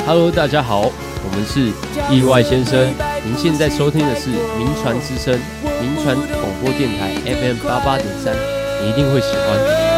Hello， 大家好，我们是意外先生。您现在收听的是民传之声，民传广播电台 FM88.3，你一定会喜欢。